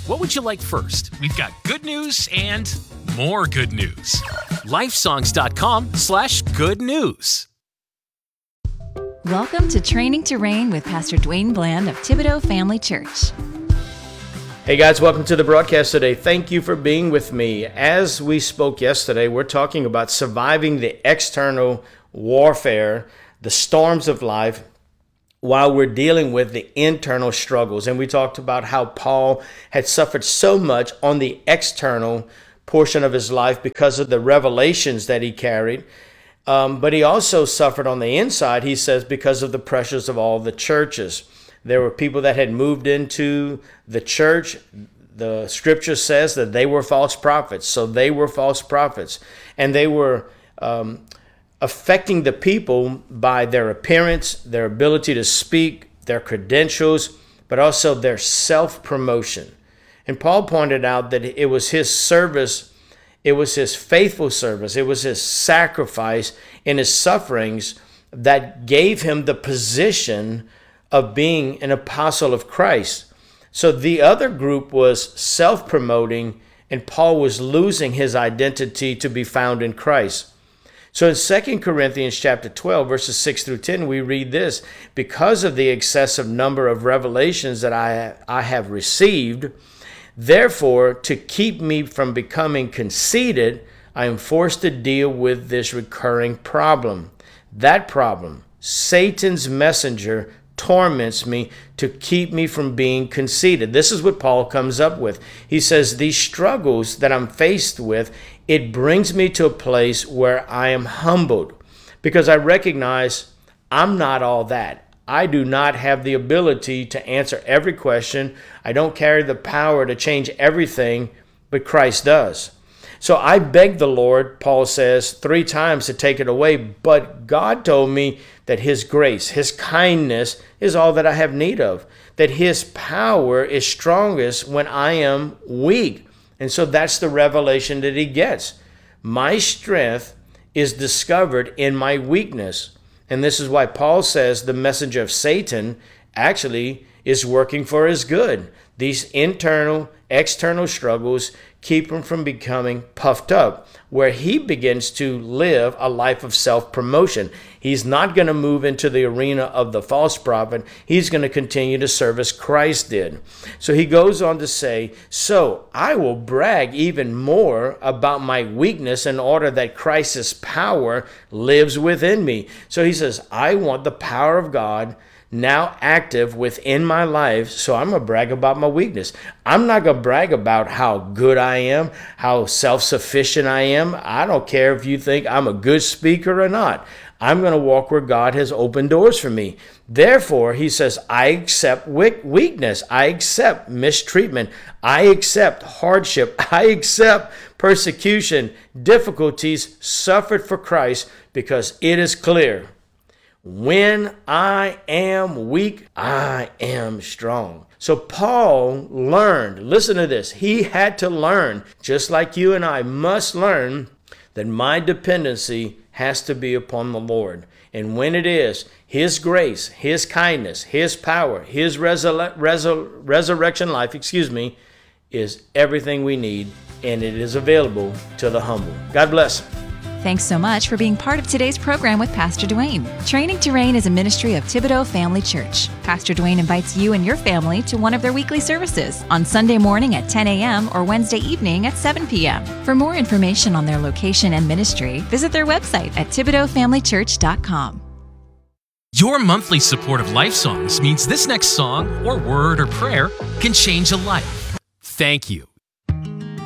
What would you like first? We've got good news and more good news. Lifesongs.com/good news. Welcome to Training to Reign with Pastor Dwayne Bland of Thibodaux Family Church. Hey guys, welcome to the broadcast today. Thank you for being with me. As we spoke yesterday, we're talking about surviving the external warfare, the storms of life, while we're dealing with the internal struggles. And we talked about how Paul had suffered so much on the external portion of his life because of the revelations that he carried. But he also suffered on the inside, he says, because of the pressures of all the churches. There were people that had moved into the church. The scripture says that they were false prophets. So they were false prophets. And they were affecting the people by their appearance, their ability to speak, their credentials, but also their self-promotion. And Paul pointed out that it was his service, it was his faithful service, it was his sacrifice in his sufferings that gave him the position of being an apostle of Christ. So the other group was self-promoting, and Paul was losing his identity to be found in Christ. So in 2 Corinthians chapter 12, verses 6 through 10, we read this: because of the excessive number of revelations that I have received, therefore, to keep me from becoming conceited, I am forced to deal with this recurring problem. That problem, Satan's messenger, torments me to keep me from being conceited. This is what Paul comes up with. He says, these struggles that I'm faced with, it brings me to a place where I am humbled because I recognize I'm not all that. I do not have the ability to answer every question. I don't carry the power to change everything, but Christ does. So I begged the Lord, Paul says, 3 times to take it away, but God told me that his grace, his kindness is all that I have need of, that his power is strongest when I am weak. And so that's the revelation that he gets. My strength is discovered in my weakness. And this is why Paul says the messenger of Satan actually is working for his good. These internal, external struggles keep him from becoming puffed up, where he begins to live a life of self-promotion. He's not going to move into the arena of the false prophet. He's going to continue to serve as Christ did. So he goes on to say, so I will brag even more about my weakness in order that Christ's power lives within me. So he says, I want the power of God now active within my life, so I'm going to brag about my weakness. I'm not going to brag about how good I am, how self-sufficient I am. I don't care if you think I'm a good speaker or not. I'm going to walk where God has opened doors for me. Therefore, he says, I accept weakness. I accept mistreatment. I accept hardship. I accept persecution, difficulties suffered for Christ, because it is clear, when I am weak, I am strong. So Paul learned, listen to this, he had to learn, just like you and I must learn, that my dependency has to be upon the Lord. And when it is, his grace, his kindness, his power, his resurrection life, is everything we need, and it is available to the humble. God bless. Thanks so much for being part of today's program with Pastor Dwayne. Training to Reign is a ministry of Thibodaux Family Church. Pastor Dwayne invites you and your family to one of their weekly services on Sunday morning at 10 a.m. or Wednesday evening at 7 p.m. For more information on their location and ministry, visit their website at thibodauxfamilychurch.com. Your monthly support of Life Songs means this next song or word or prayer can change a life. Thank you.